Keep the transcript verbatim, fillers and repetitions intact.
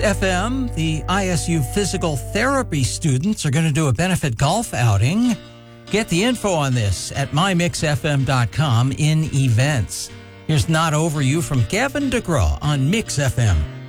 F M, the I S U physical therapy students are going to do a benefit golf outing. Get the info on this at my mix f m dot com in events. Here's Not Over You from Gavin DeGraw on Mix F M.